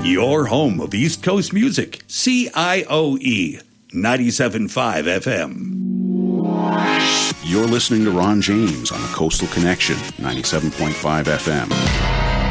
Your home of East Coast music, CIOE 97.5 FM. You're listening to Ron James on the Coastal Connection, 97.5 FM.